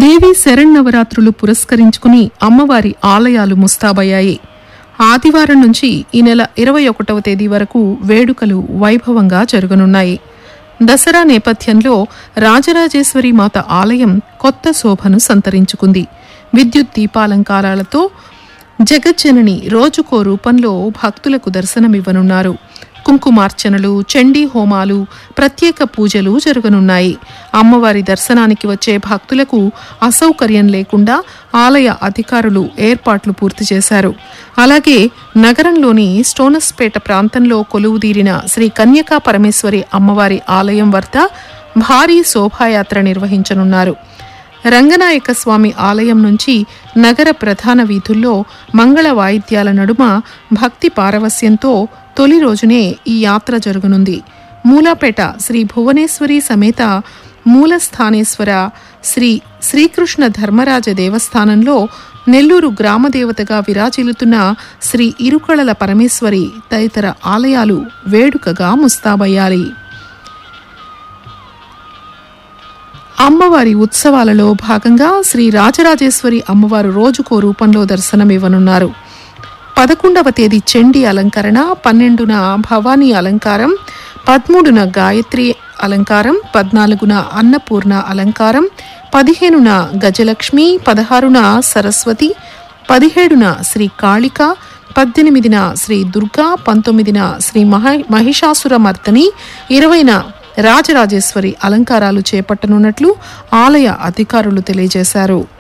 దేవి శరన్నవరాత్రులు పురస్కరించుకుని అమ్మవారి ఆలయాలు ముస్తాబయ్యాయి. ఆదివారం నుంచి ఈ నెల 21వ తేదీ వరకు వేడుకలు వైభవంగా జరగనున్నాయి. దసరా నేపథ్యంలో రాజరాజేశ్వరి మాత ఆలయం కొత్త శోభను సంతరించుకుంది. విద్యుత్ దీపాలంకారాలతో జగజ్జనని రోజుకో రూపంలో భక్తులకు దర్శనమివ్వనున్నారు. కుంకుమార్చనలు, చండీ హోమాలు, ప్రత్యేక పూజలు జరగనున్నాయి. అమ్మవారి దర్శనానికి వచ్చే భక్తులకు అసౌకర్యం లేకుండా ఆలయ అధికారులు ఏర్పాట్లు పూర్తి చేశారు. అలాగే నగరంలోని స్టోనస్పేట ప్రాంతంలో కొలువుదీరిన శ్రీ కన్యకా పరమేశ్వరి అమ్మవారి ఆలయం వద్ద భారీ శోభాయాత్ర నిర్వహించనున్నారు. రంగనాయక స్వామి ఆలయం నుంచి నగర ప్రధాన వీధుల్లో మంగళ వాయిద్యాల నడుమ భక్తి పారవస్యంతో తొలి రోజునే ఈ యాత్ర జరగనుంది. మూలాపేట శ్రీ భువనేశ్వరి సమేత మూలస్థానేశ్వర శ్రీ శ్రీకృష్ణ ధర్మరాజ దేవస్థానంలో నెల్లూరు గ్రామదేవతగా విరాజిల్లుతున్న శ్రీ ఇరుకళల పరమేశ్వరి తదితర ఆలయాలు వేడుకగా ముస్తాబయ్యాయి. అమ్మవారి ఉత్సవాలలో భాగంగా శ్రీ రాజరాజేశ్వరి అమ్మవారు రోజుకో రూపంలో దర్శనమివ్వనున్నారు. 11వ తేదీ చండీ అలంకరణ, 12న భవానీ అలంకారం, 13న గాయత్రి అలంకారం, 14న అన్నపూర్ణ అలంకారం, 15న గజలక్ష్మి, 16న సరస్వతి, 17న శ్రీ కాళిక, 18న శ్రీ దుర్గా, 19న శ్రీ మహిషాసురమర్దిని, 20న రాజరాజేశ్వరి అలంకారాలు చేపట్టనున్నట్లు ఆలయ అధికారులు తెలియజేశారు.